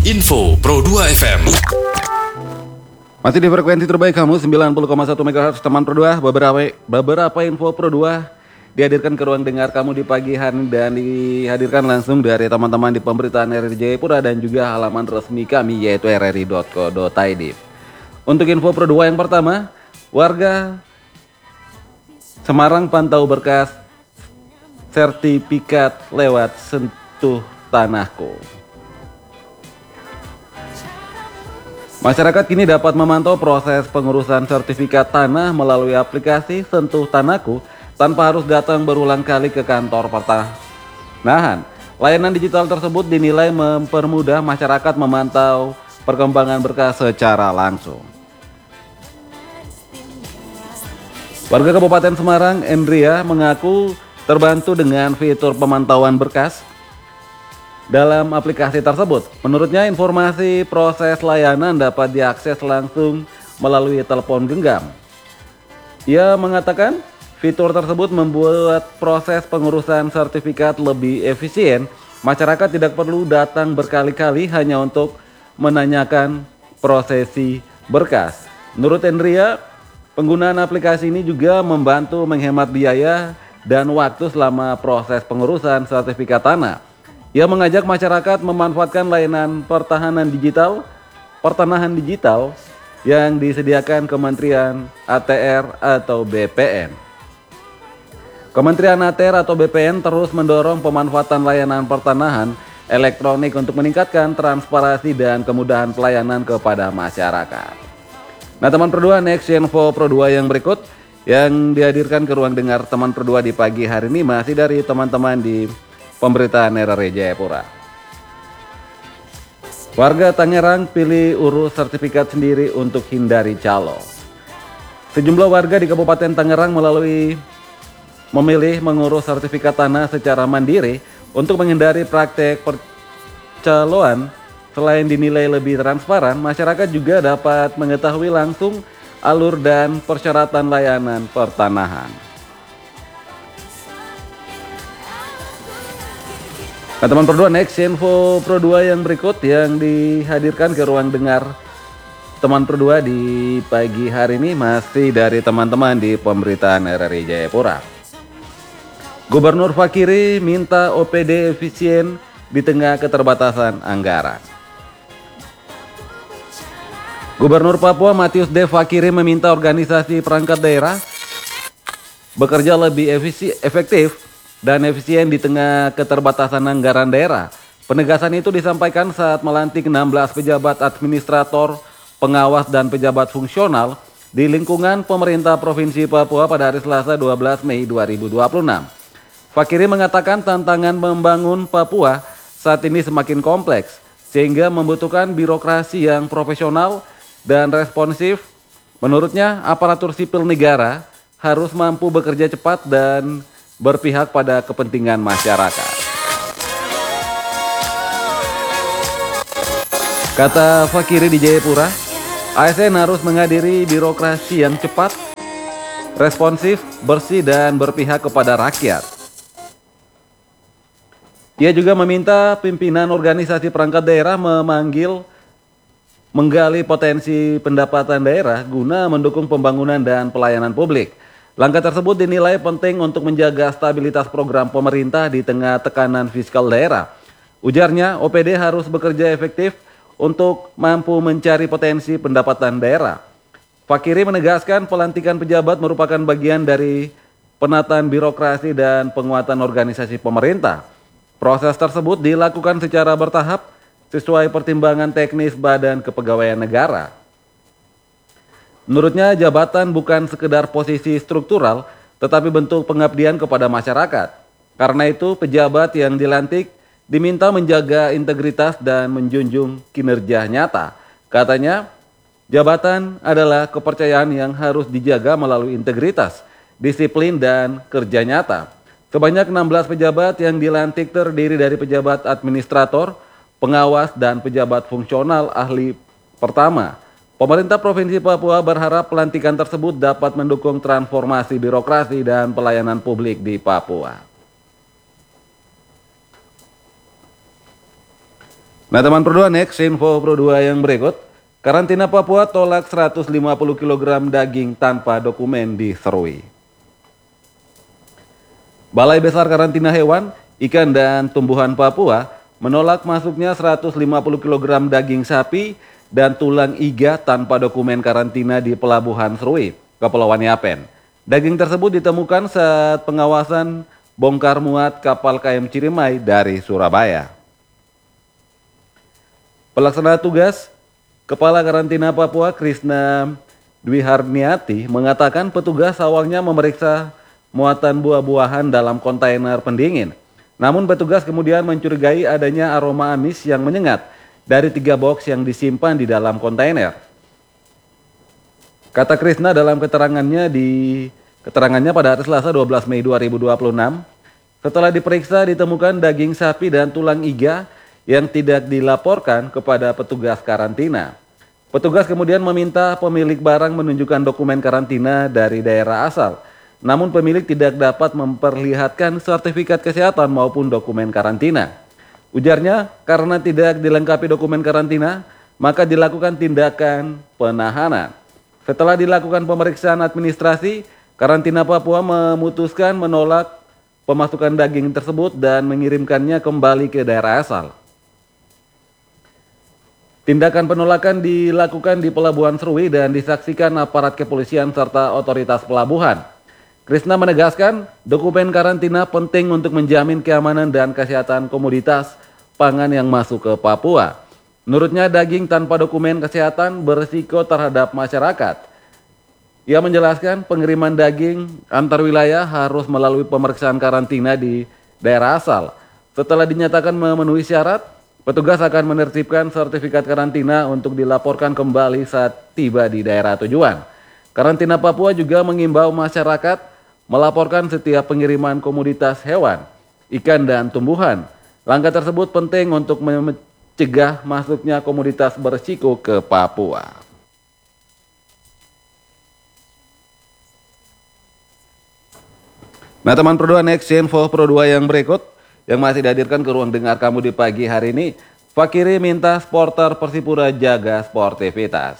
Info Pro 2 FM. Masih di frekuensi terbaik kamu 90,1 MHz teman Pro 2. Beberapa info Pro 2 dihadirkan ke ruang dengar kamu di pagi hari dan dihadirkan langsung dari teman-teman di pemberitaan RRI Jayapura dan juga halaman resmi kami yaitu rri.co.id. Untuk info Pro 2 yang pertama, warga Semarang pantau berkas sertifikat lewat Sentuh Tanahku. Masyarakat kini dapat memantau proses pengurusan sertifikat tanah melalui aplikasi Sentuh Tanahku tanpa harus datang berulang kali ke kantor pertanahan. Layanan digital tersebut dinilai mempermudah masyarakat memantau perkembangan berkas secara langsung. Warga Kabupaten Semarang, Endria, mengaku terbantu dengan fitur pemantauan berkas dalam aplikasi tersebut. Menurutnya, informasi proses layanan dapat diakses langsung melalui telepon genggam. Ia mengatakan fitur tersebut membuat proses pengurusan sertifikat lebih efisien. Masyarakat tidak perlu datang berkali-kali hanya untuk menanyakan prosesi berkas. Menurut Endria, penggunaan aplikasi ini juga membantu menghemat biaya dan waktu selama proses pengurusan sertifikat tanah. Ia mengajak masyarakat memanfaatkan layanan pertanahan digital yang disediakan Kementerian ATR atau BPN. Kementerian ATR atau BPN terus mendorong pemanfaatan layanan pertanahan elektronik untuk meningkatkan transparansi dan kemudahan pelayanan kepada masyarakat. Nah teman Pro 2, next info Pro 2 yang berikut yang dihadirkan ke ruang dengar teman Pro 2 di pagi hari ini masih dari teman-teman di pemberitaan RRI Jayapura. Warga Tangerang pilih urus sertifikat sendiri untuk hindari calo. Sejumlah warga di Kabupaten Tangerang memilih mengurus sertifikat tanah secara mandiri untuk menghindari praktek percaloan. Selain dinilai lebih transparan, masyarakat juga dapat mengetahui langsung alur dan persyaratan layanan pertanahan. Nah teman Pro 2, next info Pro 2 yang berikut yang dihadirkan ke ruang dengar teman Pro 2 di pagi hari ini masih dari teman-teman di pemberitaan RRI Jayapura. Gubernur Fakiri minta OPD efisien di tengah keterbatasan anggaran. Gubernur Papua Matius D. Fakiri meminta organisasi perangkat daerah bekerja lebih efektif dan efisien di tengah keterbatasan anggaran daerah. Penegasan itu disampaikan saat melantik 16 pejabat administrator, pengawas dan pejabat fungsional di lingkungan pemerintah Provinsi Papua pada hari Selasa 12 Mei 2026. Fakiri mengatakan tantangan membangun Papua saat ini semakin kompleks sehingga membutuhkan birokrasi yang profesional dan responsif. Menurutnya, aparatur sipil negara harus mampu bekerja cepat dan berpihak pada kepentingan masyarakat. Kata Fakiri di Jayapura, ASN harus menghadiri birokrasi yang cepat, responsif, bersih dan berpihak kepada rakyat. Ia juga meminta pimpinan organisasi perangkat daerah menggali potensi pendapatan daerah guna mendukung pembangunan dan pelayanan publik. Langkah tersebut dinilai penting untuk menjaga stabilitas program pemerintah di tengah tekanan fiskal daerah. Ujarnya, OPD harus bekerja efektif untuk mampu mencari potensi pendapatan daerah. Fakiri menegaskan pelantikan pejabat merupakan bagian dari penataan birokrasi dan penguatan organisasi pemerintah. Proses tersebut dilakukan secara bertahap sesuai pertimbangan teknis Badan Kepegawaian Negara. Menurutnya, jabatan bukan sekedar posisi struktural, tetapi bentuk pengabdian kepada masyarakat. Karena itu, pejabat yang dilantik diminta menjaga integritas dan menjunjung kinerja nyata. Katanya, jabatan adalah kepercayaan yang harus dijaga melalui integritas, disiplin, dan kerja nyata. Sebanyak 16 pejabat yang dilantik terdiri dari pejabat administrator, pengawas, dan pejabat fungsional ahli pertama. Pemerintah Provinsi Papua berharap pelantikan tersebut dapat mendukung transformasi birokrasi dan pelayanan publik di Papua. Nah teman Pro 2, next info Pro 2 yang berikut. Karantina Papua tolak 150 kg daging tanpa dokumen di Serui. Balai Besar Karantina Hewan, Ikan dan Tumbuhan Papua menolak masuknya 150 kg daging sapi dan tulang iga tanpa dokumen karantina di Pelabuhan Serui, Kepulauan Yapen. Daging tersebut ditemukan saat pengawasan bongkar muat kapal KM Cirimai dari Surabaya. Pelaksana tugas Kepala Karantina Papua Krisna Dwi Harniati mengatakan petugas awalnya memeriksa muatan buah-buahan dalam kontainer pendingin. Namun petugas kemudian mencurigai adanya aroma amis yang menyengat dari 3 box yang disimpan di dalam kontainer. Kata Krisna dalam keterangannya pada hari Selasa 12 Mei 2026, setelah diperiksa ditemukan daging sapi dan tulang iga yang tidak dilaporkan kepada petugas karantina. Petugas kemudian meminta pemilik barang menunjukkan dokumen karantina dari daerah asal. Namun pemilik tidak dapat memperlihatkan sertifikat kesehatan maupun dokumen karantina. Ujarnya, karena tidak dilengkapi dokumen karantina, maka dilakukan tindakan penahanan. Setelah dilakukan pemeriksaan administrasi, Karantina Papua memutuskan menolak pemasukan daging tersebut dan mengirimkannya kembali ke daerah asal. Tindakan penolakan dilakukan di Pelabuhan Serui dan disaksikan aparat kepolisian serta otoritas pelabuhan. Krisna menegaskan, dokumen karantina penting untuk menjamin keamanan dan kesehatan komoditas pangan yang masuk ke Papua. Menurutnya, daging tanpa dokumen kesehatan berisiko terhadap masyarakat. Ia menjelaskan pengiriman daging antar wilayah harus melalui pemeriksaan karantina di daerah asal. Setelah dinyatakan memenuhi syarat, petugas akan menertibkan sertifikat karantina untuk dilaporkan kembali saat tiba di daerah tujuan. Karantina Papua juga mengimbau masyarakat melaporkan setiap pengiriman komoditas hewan, ikan, dan tumbuhan. Langkah tersebut penting untuk mencegah masuknya komoditas berisiko ke Papua. Nah teman Pro 2, next info Pro 2 yang berikut yang masih dihadirkan ke ruang dengar kamu di pagi hari ini. Fakiri minta supporter Persipura jaga sportivitas.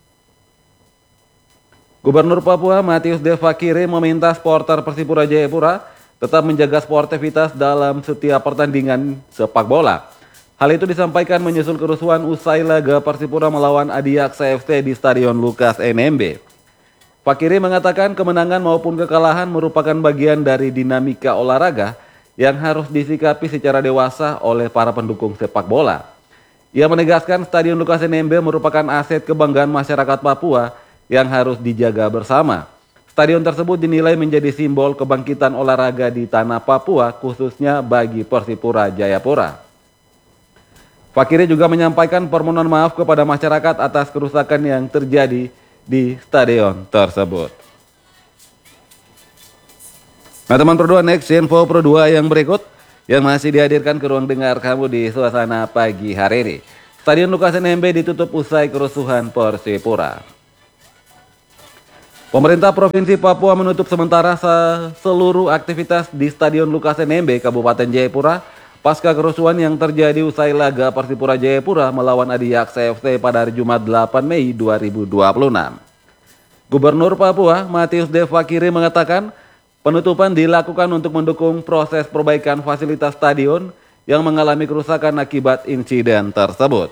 Gubernur Papua Matius D. Fakiri meminta supporter Persipura Jayapura tetap menjaga sportivitas dalam setiap pertandingan sepak bola. Hal itu disampaikan menyusul kerusuhan usai laga Persipura melawan Adiaksa FC di Stadion Lukas NMB. Fakiri mengatakan kemenangan maupun kekalahan merupakan bagian dari dinamika olahraga yang harus disikapi secara dewasa oleh para pendukung sepak bola. Ia menegaskan Stadion Lukas NMB merupakan aset kebanggaan masyarakat Papua yang harus dijaga bersama. Stadion tersebut dinilai menjadi simbol kebangkitan olahraga di tanah Papua, khususnya bagi Persipura Jayapura. Fakiri juga menyampaikan permohonan maaf kepada masyarakat atas kerusakan yang terjadi di stadion tersebut. Nah teman Pro 2, next info Pro 2 yang berikut yang masih dihadirkan ke ruang dengar kamu di suasana pagi hari ini. Stadion Lukas NMB ditutup usai kerusuhan Persipura. Pemerintah Provinsi Papua menutup sementara seluruh aktivitas di Stadion Lukas NMB Kabupaten Jayapura pasca kerusuhan yang terjadi usai laga Persipura Jayapura melawan Adiaksa FC pada hari Jumat 8 Mei 2026. Gubernur Papua Matius D. Fakiri mengatakan penutupan dilakukan untuk mendukung proses perbaikan fasilitas stadion yang mengalami kerusakan akibat insiden tersebut.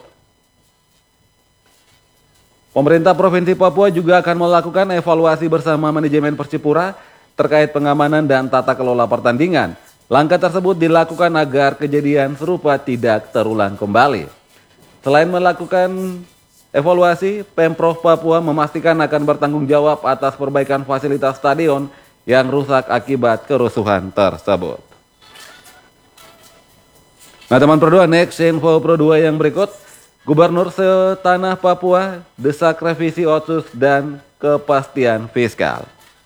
Pemerintah Provinsi Papua juga akan melakukan evaluasi bersama manajemen Persipura terkait pengamanan dan tata kelola pertandingan. Langkah tersebut dilakukan agar kejadian serupa tidak terulang kembali. Selain melakukan evaluasi, Pemprov Papua memastikan akan bertanggung jawab atas perbaikan fasilitas stadion yang rusak akibat kerusuhan tersebut. Nah teman Pro 2, next info Pro 2 yang berikut. Gubernur setanah Papua desak revisi Otsus dan kepastian fiskal.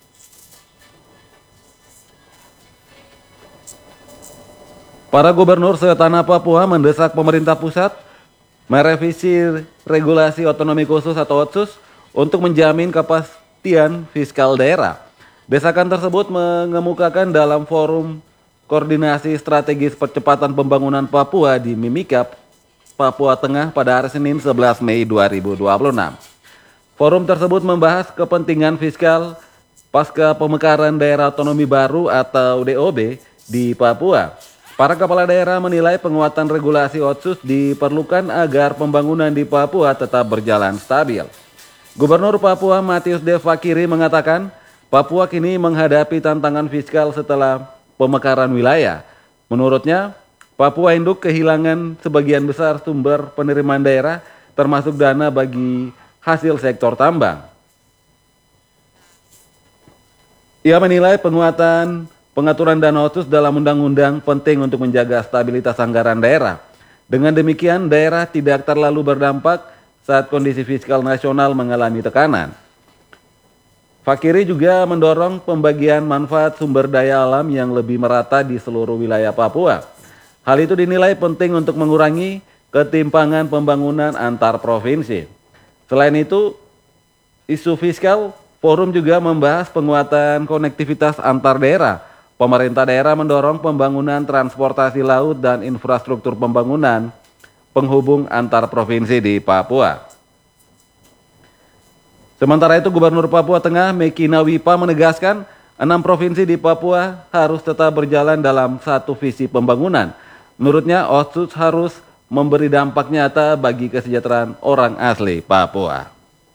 Para gubernur setanah Papua mendesak pemerintah pusat merevisi regulasi otonomi khusus atau Otsus untuk menjamin kepastian fiskal daerah. Desakan tersebut mengemukakan dalam forum koordinasi strategis percepatan pembangunan Papua di Mimika Papua Tengah pada hari Senin 11 Mei 2026. Forum tersebut membahas kepentingan fiskal pasca pemekaran daerah otonomi baru atau DOB di Papua. Para kepala daerah menilai penguatan regulasi Otsus diperlukan agar pembangunan di Papua tetap berjalan stabil. Gubernur Papua Matius D. Fakiri mengatakan, Papua kini menghadapi tantangan fiskal setelah pemekaran wilayah. Menurutnya, Papua induk kehilangan sebagian besar sumber penerimaan daerah termasuk dana bagi hasil sektor tambang. Ia menilai pengaturan dana otsus dalam undang-undang penting untuk menjaga stabilitas anggaran daerah. Dengan demikian, daerah tidak terlalu berdampak saat kondisi fiskal nasional mengalami tekanan. Fakiri juga mendorong pembagian manfaat sumber daya alam yang lebih merata di seluruh wilayah Papua. Hal itu dinilai penting untuk mengurangi ketimpangan pembangunan antar provinsi. Selain itu, isu fiskal, forum juga membahas penguatan konektivitas antar daerah. Pemerintah daerah mendorong pembangunan transportasi laut dan infrastruktur pembangunan penghubung antar provinsi di Papua. Sementara itu, Gubernur Papua Tengah Meki Nawipa menegaskan 6 provinsi di Papua harus tetap berjalan dalam satu visi pembangunan. Menurutnya, Otsus harus memberi dampak nyata bagi kesejahteraan orang asli Papua.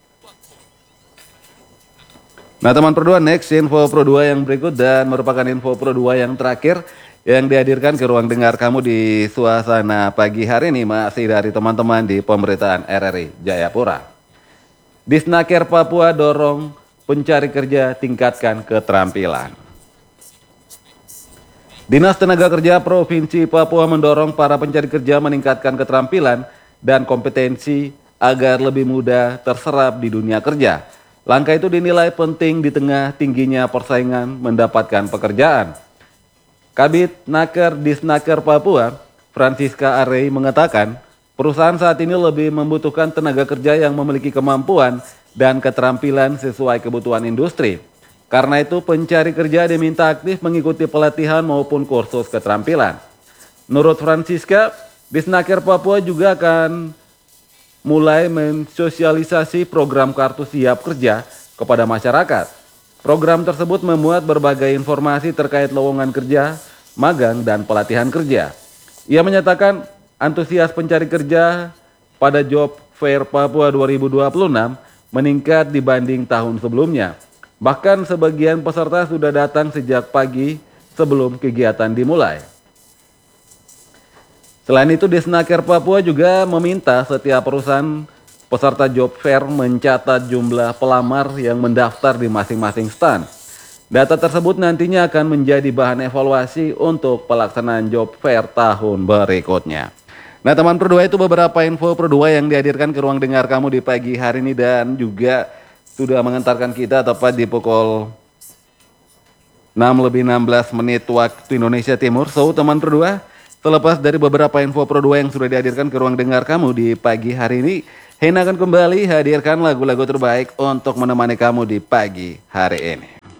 Nah teman Pro 2, next info Pro 2 yang berikut dan merupakan info Pro 2 yang terakhir yang dihadirkan ke ruang dengar kamu di suasana pagi hari ini masih dari teman-teman di pemerintahan RRI Jayapura. Disnaker Papua dorong pencari kerja tingkatkan keterampilan. Dinas Tenaga Kerja Provinsi Papua mendorong para pencari kerja meningkatkan keterampilan dan kompetensi agar lebih mudah terserap di dunia kerja. Langkah itu dinilai penting di tengah tingginya persaingan mendapatkan pekerjaan. Kabid Naker Disnaker Papua, Francisca Arey mengatakan, perusahaan saat ini lebih membutuhkan tenaga kerja yang memiliki kemampuan dan keterampilan sesuai kebutuhan industri. Karena itu pencari kerja diminta aktif mengikuti pelatihan maupun kursus keterampilan. Menurut Francisca, Disnaker Papua juga akan mulai mensosialisasi program kartu siap kerja kepada masyarakat. Program tersebut memuat berbagai informasi terkait lowongan kerja, magang, dan pelatihan kerja. Ia menyatakan antusias pencari kerja pada Job Fair Papua 2026 meningkat dibanding tahun sebelumnya. Bahkan sebagian peserta sudah datang sejak pagi sebelum kegiatan dimulai. Selain itu, Disnaker Papua juga meminta setiap perusahaan peserta Job Fair mencatat jumlah pelamar yang mendaftar di masing-masing stand. Data tersebut nantinya akan menjadi bahan evaluasi untuk pelaksanaan Job Fair tahun berikutnya. Nah teman Pro 2, itu beberapa info Pro 2 yang dihadirkan ke ruang dengar kamu di pagi hari ini dan juga sudah mengantarkan kita tepat di pukul 6:16 waktu Indonesia Timur. So teman Pro 2, terlepas dari beberapa info Pro 2 yang sudah dihadirkan ke ruang dengar kamu di pagi hari ini, Hena akan kembali hadirkan lagu-lagu terbaik untuk menemani kamu di pagi hari ini.